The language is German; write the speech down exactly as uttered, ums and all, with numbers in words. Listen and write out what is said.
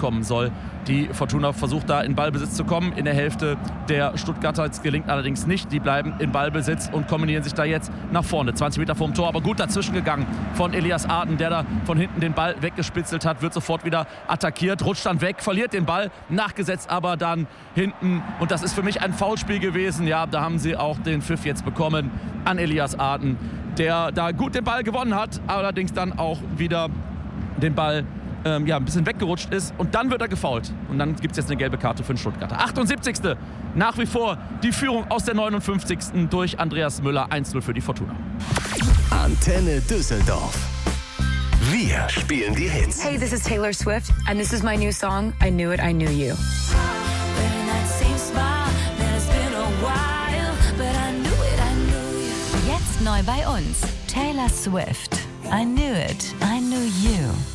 kommen soll. Die Fortuna versucht da in Ballbesitz zu kommen in der Hälfte der Stuttgarter. Es gelingt allerdings nicht. Die bleiben in Ballbesitz und kombinieren sich da jetzt nach vorne. zwanzig Meter vorm Tor, aber gut dazwischen gegangen von Elias Arden, der da von hinten den Ball weggespitzelt hat, wird sofort wieder attackiert, rutscht dann weg, verliert den Ball, nachgesetzt aber dann hinten. Und das ist für mich ein Foulspiel gewesen. Ja, da haben sie auch den Pfiff jetzt bekommen an Elias Arden, der da gut den Ball gewonnen hat, allerdings dann auch wieder den Ball ähm, ja, ein bisschen weggerutscht ist und dann wird er gefoult. Und dann gibt es jetzt eine gelbe Karte für den Stuttgarter. achtundsiebzigste Nach wie vor die Führung aus der neunundfünfzigsten durch Andreas Müller. eins null für die Fortuna. Antenne Düsseldorf. Wir spielen die Hits. Hey, this is Taylor Swift and this is my new song, I Knew It, I Knew You. Jetzt neu bei uns. Taylor Swift. I Knew It, I Knew You.